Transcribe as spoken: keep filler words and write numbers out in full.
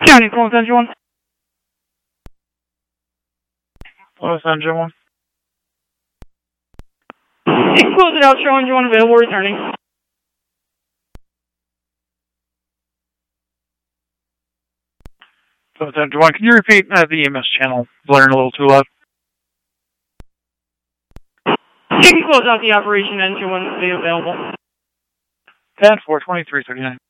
County, close engine one. Close engine one. Close it out, show engine one available, returning. Close engine one. Can you repeat uh, the E M S channel? Blaring a little too loud. You can close out the operation, engine one will be available. ten four twenty-three thirty-nine.